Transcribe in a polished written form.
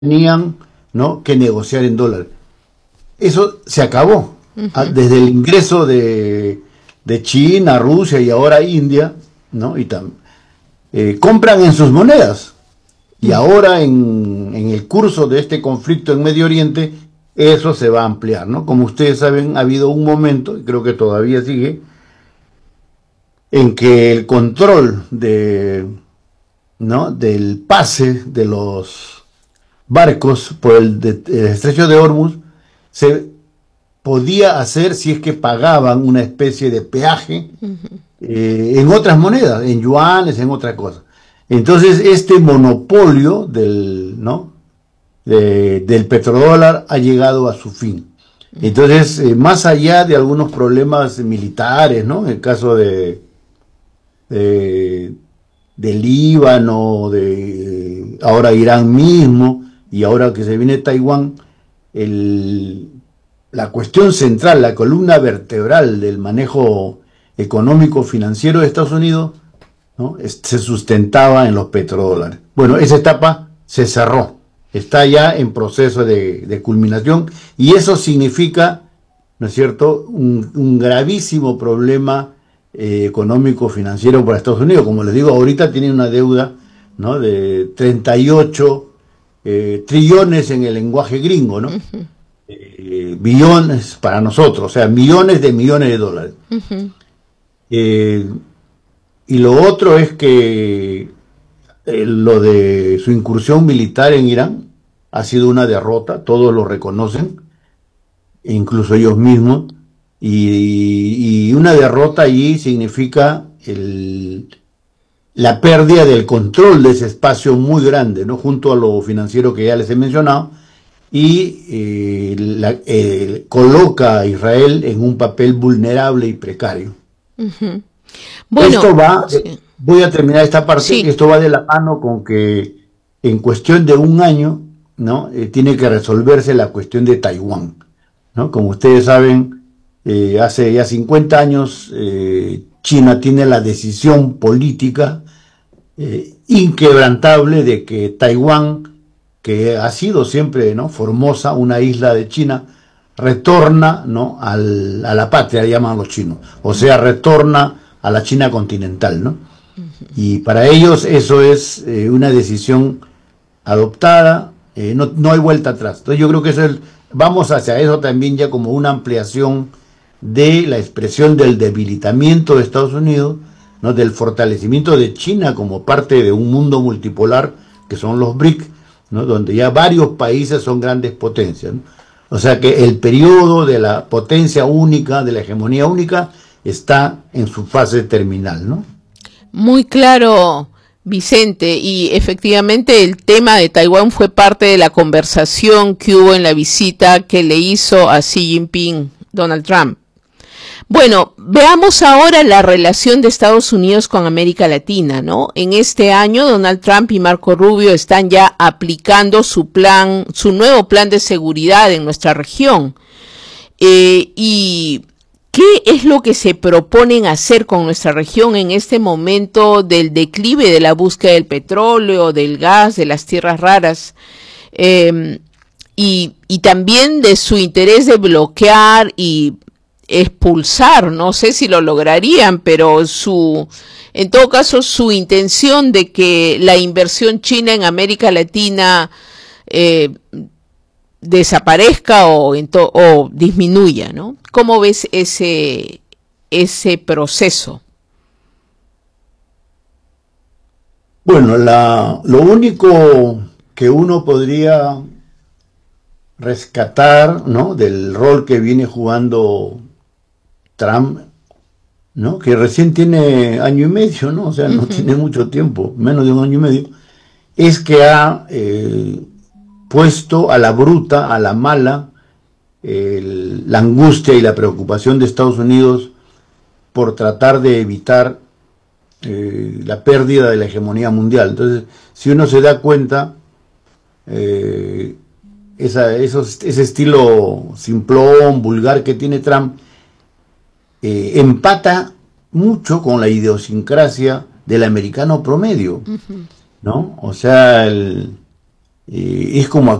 tenían, ¿no?, que negociar en dólares. Eso se acabó. Desde el ingreso de China, Rusia y ahora India, ¿no? Compran en sus monedas. Y ahora en el curso de este conflicto en Medio Oriente, eso se va a ampliar, ¿no? Como ustedes saben, ha habido un momento, y creo que todavía sigue, en que el control ¿no?, del pase de los barcos por el estrecho de Hormuz se podía hacer si es que pagaban una especie de peaje en otras monedas, en yuanes, en otras cosas. Entonces, este monopolio ¿no?, del petrodólar ha llegado a su fin. Entonces, más allá de algunos problemas militares, ¿no?, en el caso del Líbano, de ahora Irán mismo, y ahora que se viene Taiwán, la cuestión central, la columna vertebral del manejo económico financiero de Estados Unidos, ¿no?, se sustentaba en los petrodólares. Bueno, esa etapa se cerró, está ya en proceso de culminación, y eso significa, ¿no es cierto?, un gravísimo problema económico financiero para Estados Unidos. Como les digo, ahorita tienen una deuda, ¿no?, de 38 trillones en el lenguaje gringo, ¿no? Billones para nosotros, o sea, millones de dólares. Y lo otro es que lo de su incursión militar en Irán ha sido una derrota, todos lo reconocen, incluso ellos mismos, y una derrota allí significa la pérdida del control de ese espacio muy grande, ¿no?, junto a lo financiero que ya les he mencionado, y coloca a Israel en un papel vulnerable y precario. Bueno, Esto va, sí. voy a terminar esta parte, Sí. esto va de la mano con que en cuestión de un año, ¿no?, tiene que resolverse la cuestión de Taiwán, ¿no? Como ustedes saben, hace ya 50 años China tiene la decisión política inquebrantable de que Taiwán, que ha sido siempre, ¿no?, Formosa, una isla de China, retorna, ¿no?, a la patria, llaman los chinos, o sea, retorna a la China continental, ¿no? Y para ellos eso es una decisión adoptada, no hay vuelta atrás. Entonces yo creo que vamos hacia eso también ya como una ampliación de la expresión del debilitamiento de Estados Unidos, ¿no?, del fortalecimiento de China como parte de un mundo multipolar que son los BRIC, ¿no?, donde ya varios países son grandes potencias, ¿no? O sea que el periodo de la potencia única, de la hegemonía única, está en su fase terminal, ¿no? Muy claro, Vicente, y efectivamente el tema de Taiwán fue parte de la conversación que hubo en la visita que le hizo a Xi Jinping Donald Trump. Bueno, veamos ahora la relación de Estados Unidos con América Latina, ¿no? En este año, Donald Trump y Marco Rubio están ya aplicando su nuevo plan de seguridad en nuestra región. ¿Y qué es lo que se proponen hacer con nuestra región en este momento del declive de la búsqueda del petróleo, del gas, de las tierras raras? Y también de su interés de bloquear y expulsar, no sé si lo lograrían, pero en todo caso su intención de que la inversión china en América Latina desaparezca o disminuya, ¿no? ¿Cómo ves ese proceso? Bueno, lo único que uno podría rescatar, ¿no?, del rol que viene jugando Trump, ¿no?, que recién tiene año y medio, ¿no?, o sea, no tiene mucho tiempo, menos de un año y medio, es que ha puesto a la bruta, a la mala, la angustia y la preocupación de Estados Unidos por tratar de evitar la pérdida de la hegemonía mundial. Entonces, si uno se da cuenta, ese estilo simplón, vulgar que tiene Trump, empata mucho con la idiosincrasia del americano promedio, ¿no? O sea, es como